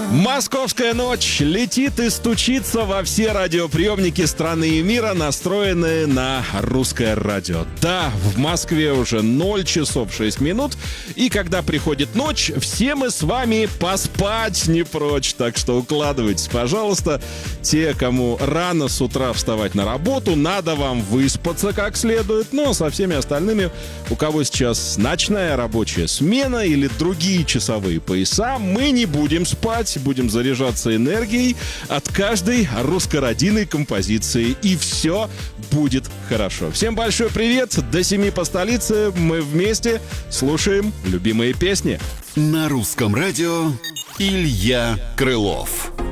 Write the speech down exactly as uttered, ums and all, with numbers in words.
Московская ночь летит и стучится во все радиоприемники страны и мира, настроенные на русское радио. Да, в Москве уже ноль часов шесть минут, и когда приходит ночь, все мы с вами поспать не прочь, так что укладывайтесь, пожалуйста. Те, кому рано с утра вставать на работу, надо вам выспаться как следует, но со всеми остальными, у кого сейчас ночная рабочая смена или другие часовые пояса, мы не будем спать, будем заряжаться энергией от каждой русскородинной композиции, и все будет хорошо. Всем большой привет, до семи по столице, мы вместе слушаем любимые песни. На русском радио Илья Крылов.